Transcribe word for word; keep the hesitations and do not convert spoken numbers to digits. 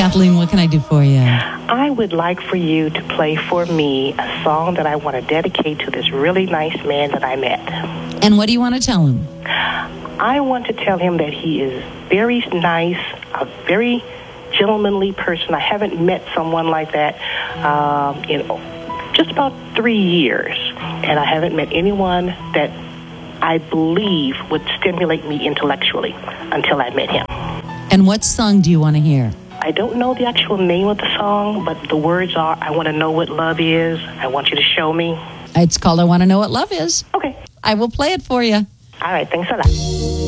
Kathleen, what can I do for you? I would like for you to play for me a song that I want to dedicate to this really nice man that I met. And what do you want to tell him? I want to tell him that he is very nice, a very gentlemanly person. I haven't met someone like that um, in just about three years. And I haven't met anyone that I believe would stimulate me intellectually until I met him. And what song do you want to hear? I don't know the actual name of the song, but the words are, I want to know what love is. I want you to show me. It's called I Want to Know What Love Is. Okay. I will play it for you. All right. Thanks a lot.